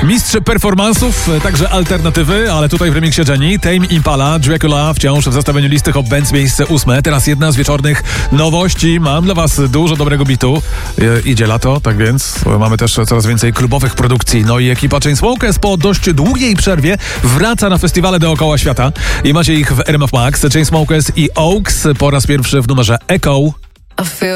Mistrz performansów, także alternatywy, ale tutaj w remiksie Jenny, Tame Impala, Dracula wciąż w zestawieniu listy Hot Bands miejsce 8. Teraz jedna z wieczornych nowości. Mam dla was dużo dobrego bitu. Idzie lato, tak więc mamy też coraz więcej klubowych produkcji. No i ekipa Chainsmokers po dość długiej przerwie wraca na festiwale dookoła świata i macie ich w RMF Max. Chainsmokers i Oaks po raz pierwszy w numerze Echo.